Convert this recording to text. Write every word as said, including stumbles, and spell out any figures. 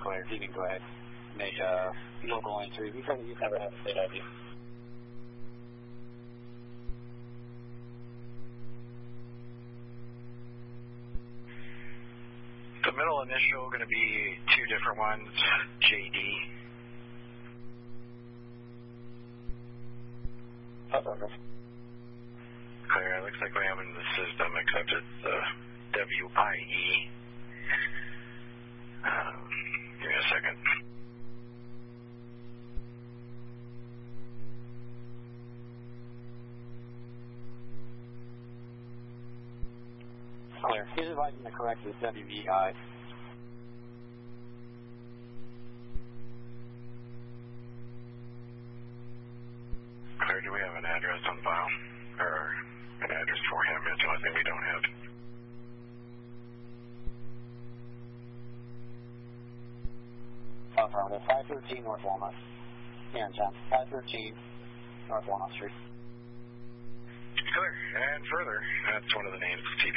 clear. You can go ahead. Make a local entry. We probably you never have a state I D. The middle initial going to be two different ones, J D. Affirmative. Clear. It looks like we have it in the system, except it's uh, W I E. Um, give me a second. Clear. He's advising the correct is W E I. Clear. Do we have an address on file? Or an address for him? It's the only thing we don't have. Affirmative. five thirteen North Walnut. Here in town. five thirteen North Walnut Street. Clear. And further, that's one of the names, T